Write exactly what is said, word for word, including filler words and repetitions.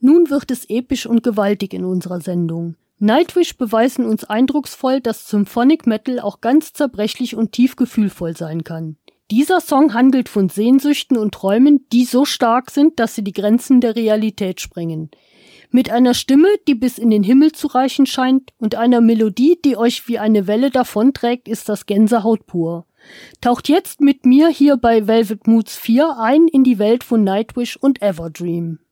Nun wird es episch und gewaltig in unserer Sendung. Nightwish beweisen uns eindrucksvoll, dass Symphonic Metal auch ganz zerbrechlich und tief gefühlvoll sein kann. Dieser Song handelt von Sehnsüchten und Träumen, die so stark sind, dass sie die Grenzen der Realität sprengen. Mit einer Stimme, die bis in den Himmel zu reichen scheint, und einer Melodie, die euch wie eine Welle davonträgt, ist das Gänsehaut pur. Taucht jetzt mit mir hier bei Velvet Moods vier ein in die Welt von Nightwish und Everdream.